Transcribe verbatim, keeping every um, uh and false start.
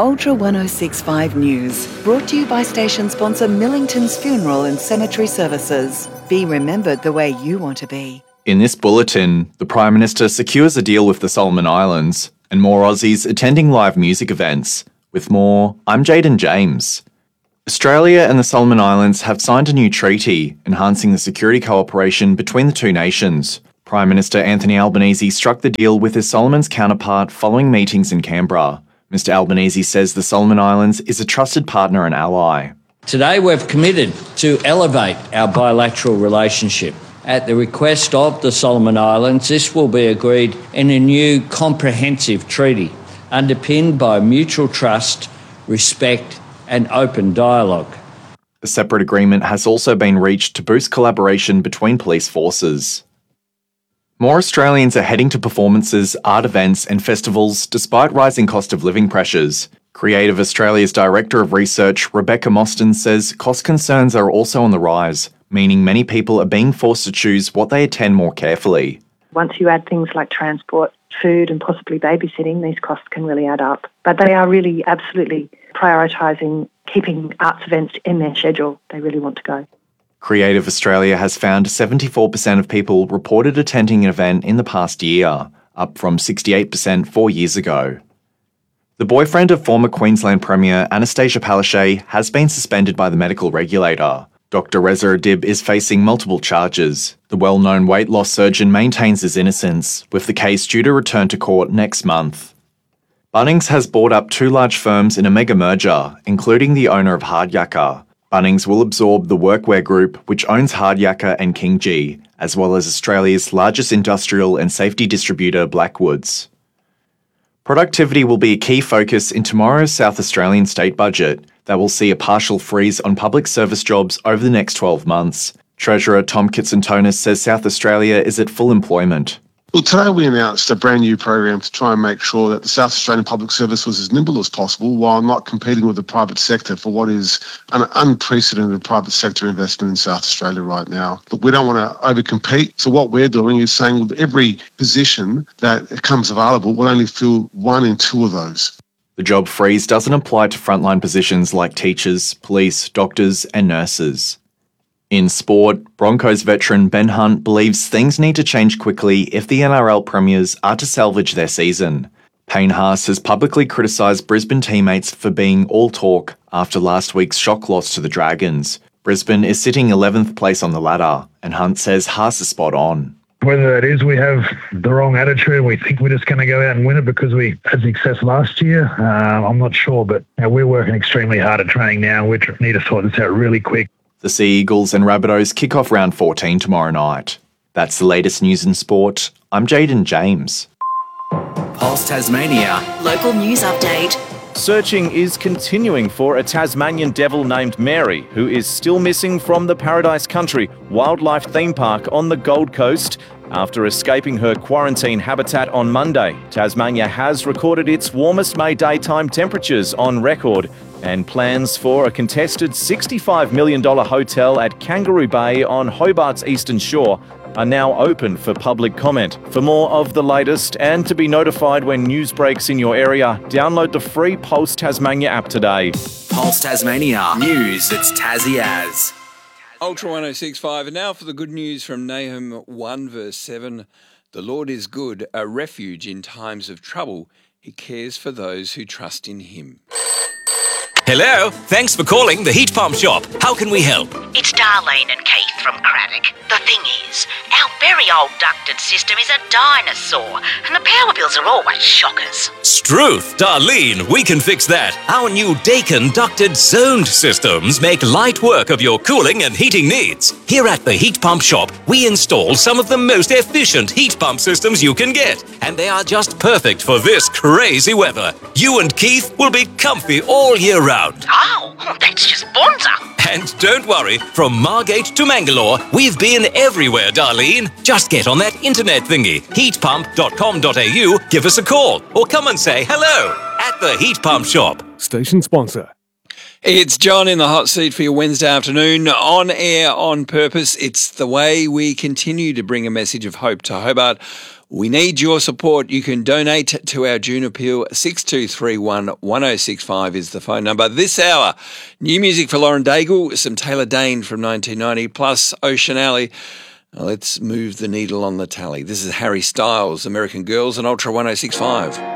Ultra one oh six point five News, brought to you by station sponsor Millington's Funeral and Cemetery Services. Be remembered the way you want to be. In this bulletin, the Prime Minister secures a deal with the Solomon Islands, and more Aussies attending live music events. With more, I'm Jaden James. Australia and the Solomon Islands have signed a new treaty, enhancing the security cooperation between the two nations. Prime Minister Anthony Albanese struck the deal with his Solomon's counterpart following meetings in Canberra. Mister Albanese says the Solomon Islands is a trusted partner and ally. Today we've committed to elevate our bilateral relationship. At the request of the Solomon Islands, this will be agreed in a new comprehensive treaty, underpinned by mutual trust, respect and open dialogue. A separate agreement has also been reached to boost collaboration between police forces. More Australians are heading to performances, art events and festivals despite rising cost of living pressures. Creative Australia's Director of Research, Rebecca Mostyn, says cost concerns are also on the rise, meaning many people are being forced to choose what they attend more carefully. Once you add things like transport, food and possibly babysitting, these costs can really add up. But they are really absolutely prioritising keeping arts events in their schedule. They really want to go. Creative Australia has found seventy-four percent of people reported attending an event in the past year, up from sixty-eight percent four years ago. The boyfriend of former Queensland Premier Anastasia Palaszczuk has been suspended by the medical regulator. Doctor Reza Adib is facing multiple charges. The well-known weight loss surgeon maintains his innocence, with the case due to return to court next month. Bunnings has bought up two large firms in a mega merger, including the owner of Hardyakker. Bunnings will absorb the Workwear Group, which owns Hardyakker and King G, as well as Australia's largest industrial and safety distributor, Blackwoods. Productivity will be a key focus in tomorrow's South Australian state budget that will see a partial freeze on public service jobs over the next twelve months. Treasurer Tom Kitson-Tonis says South Australia is at full employment. Well, today we announced a brand new program to try and make sure that the South Australian Public Service was as nimble as possible while not competing with the private sector for what is an unprecedented private sector investment in South Australia right now. But we don't want to overcompete. So what we're doing is saying with every position that comes available, we'll only fill one in two of those. The job freeze doesn't apply to frontline positions like teachers, police, doctors and nurses. In sport, Broncos veteran Ben Hunt believes things need to change quickly if the N R L premiers are to salvage their season. Payne Haas has publicly criticised Brisbane teammates for being all talk after last week's shock loss to the Dragons. Brisbane is sitting eleventh place on the ladder, and Hunt says Haas is spot on. Whether that is we have the wrong attitude and we think we're just going to go out and win it because we had success last year, uh, I'm not sure. But you know, we're working extremely hard at training now. We need to sort this out really quick. The Sea Eagles and Rabbitohs kick off round fourteen tomorrow night. That's the latest news in sport. I'm Jaden James. Pulse Tasmania. Local news update. Searching is continuing for a Tasmanian devil named Mary, who is still missing from the Paradise Country wildlife theme park on the Gold Coast after escaping her quarantine habitat on Monday. Tasmania has recorded its warmest May daytime temperatures on record, and plans for a contested sixty-five million dollars hotel at Kangaroo Bay on Hobart's eastern shore are now open for public comment. For more of the latest and to be notified when news breaks in your area, download the free Pulse Tasmania app today. Pulse Tasmania. News that's Tassie as. Ultra one oh six point five, and now for the good news from Nahum one verse seven. The Lord is good, a refuge in times of trouble. He cares for those who trust in him. Hello, thanks for calling the Heat Pump Shop. How can we help? It's Darlene and Keith from Craddock. The thing is, our very old ducted system is a dinosaur, and the power bills are always shockers. Struth, Darlene, we can fix that. Our new Daikin ducted zoned systems make light work of your cooling and heating needs. Here at the Heat Pump Shop, we install some of the most efficient heat pump systems you can get, and they are just perfect for this crazy weather. You and Keith will be comfy all year round. Oh, that's just bonza. And don't worry, from Margate to Mangalore, we've been everywhere, Darlene. Just get on that internet thingy, heat pump dot com dot a u, give us a call, or come and say hello at the Heat Pump Shop. Station sponsor. It's John in the hot seat for your Wednesday afternoon, on air, on purpose. It's the way we continue to bring a message of hope to Hobart. We need your support. You can donate to our June appeal. six two three one, one oh six five is the phone number. This hour, new music for Lauren Daigle, some Taylor Dane from nineteen ninety, plus Ocean Alley. Now let's move the needle on the tally. This is Harry Styles, American Girls, and Ultra one oh six five.